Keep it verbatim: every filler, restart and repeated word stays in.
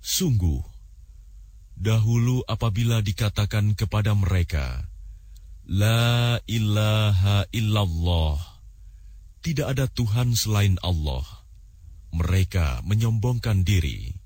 Sungguh, dahulu apabila dikatakan kepada mereka, La ilaha illallah, tidak ada Tuhan selain Allah, mereka menyombongkan diri.